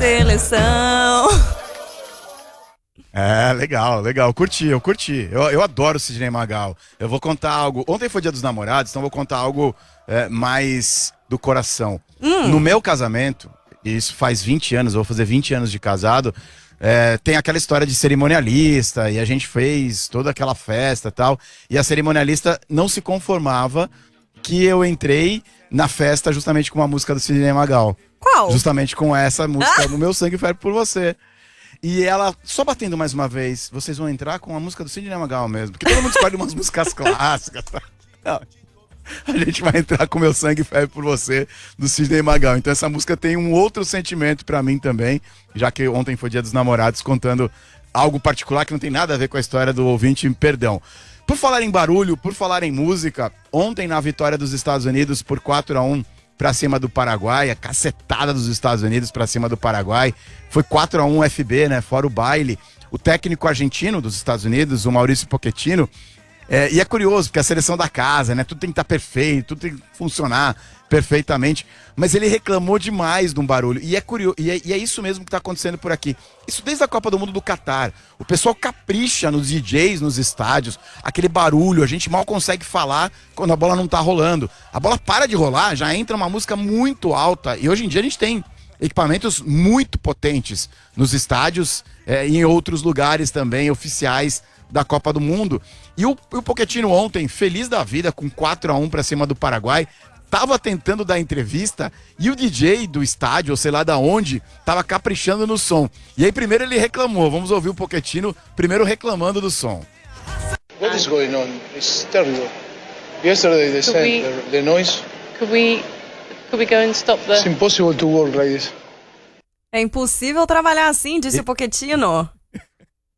seleção. Legal. Eu curti. Eu adoro o Sidney Magal. Eu vou contar algo. Ontem foi Dia dos Namorados, então eu vou contar algo mais do coração. No meu casamento, e isso faz 20 anos, eu vou fazer 20 anos de casado, tem aquela história de cerimonialista, e a gente fez toda aquela festa e tal, e a cerimonialista não se conformava que eu entrei na festa justamente com uma música do Sidney Magal. Qual? Justamente com essa música, No Meu Sangue Ferve por Você. E ela, só batendo mais uma vez, vocês vão entrar com a música do Sidney Magal mesmo, porque todo mundo escolhe umas músicas clássicas, tá? Não, a gente vai entrar com Meu Sangue Ferve por Você, do Sidney Magal. Então essa música tem um outro sentimento pra mim também, já que ontem foi Dia dos Namorados, contando algo particular que não tem nada a ver com a história do ouvinte, perdão. Por falar em barulho, por falar em música, ontem na vitória dos Estados Unidos por 4-1 pra cima do Paraguai, a cacetada dos Estados Unidos pra cima do Paraguai, foi 4-1 FB, né, fora o baile. O técnico argentino dos Estados Unidos, o Maurício Pochettino, e é curioso, porque a seleção da casa, né, tudo tem que estar perfeito, tudo tem que funcionar perfeitamente, mas ele reclamou demais de um barulho, e é curioso, e é isso mesmo que está acontecendo por aqui. Isso desde a Copa do Mundo do Catar. O pessoal capricha nos DJs, nos estádios, aquele barulho, a gente mal consegue falar quando a bola não tá rolando. A bola para de rolar, já entra uma música muito alta, e hoje em dia a gente tem equipamentos muito potentes nos estádios e em outros lugares também, oficiais da Copa do Mundo. E o Pochettino ontem, feliz da vida, com 4-1 pra cima do Paraguai, tava tentando dar entrevista e o DJ do estádio, ou sei lá da onde, tava caprichando no som. E aí primeiro ele reclamou. Vamos ouvir o Pochettino primeiro reclamando do som. What is going on? It's terrible. Yesterday they said the noise. Could we go and stop the... It's impossible to work like this. É impossível trabalhar assim, disse o Pochettino.